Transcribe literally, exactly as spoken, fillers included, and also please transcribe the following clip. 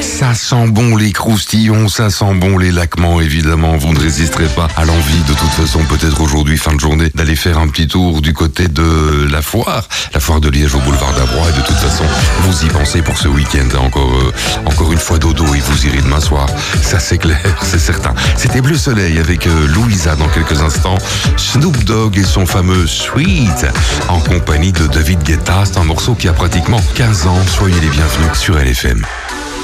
Ça sent bon les croustillons, ça sent bon les laquements, évidemment. Vous ne résisterez pas à l'envie, de toute façon, peut-être aujourd'hui, fin de journée, d'aller faire un petit tour du côté de la foire, la foire de Liège au boulevard d'Avroy. Et de toute façon, vous y pensez pour ce week-end. Encore, euh, encore une fois dodo et vous irez demain soir. Ça c'est clair, c'est certain. C'était Bleu Soleil avec euh, Louisa dans quelques instants. Snoop Dogg et son fameux Sweet en compagnie de David Guetta. C'est un morceau qui a pratiquement quinze ans. Soyez les bienvenus sur L F M.